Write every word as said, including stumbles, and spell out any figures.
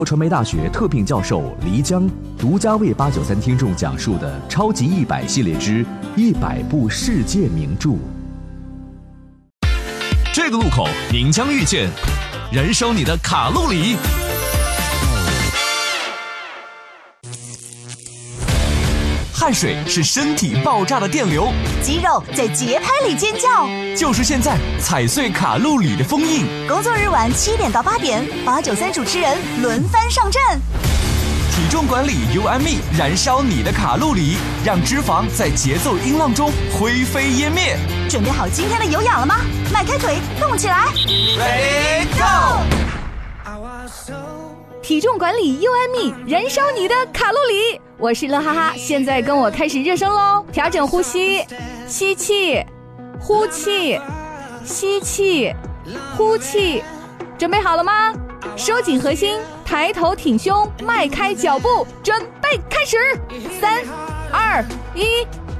传媒大学特聘教授黎江独家为八九三听众讲述的超级一百系列之一百部世界名著。 这个路口您将遇见燃烧你的卡路里。汗水是身体爆炸的电流， 肌肉在节拍里尖叫。 就是现在踩碎卡路里的封印。 工作日晚七点到八点，八九三主持人轮番上阵。 体重管理 U M E 燃烧你的卡路里，让脂肪在节奏音浪中灰飞烟灭。 准备好今天的有氧了吗？迈开腿，动起来 Ready Go！ 体重管理 U M E 燃烧你的卡路里。我是乐哈哈，现在跟我开始热身咯。调整呼吸，吸气，呼气，吸气，呼气。准备好了吗？收紧核心，抬头挺胸，迈开脚步，准备开始。三二一，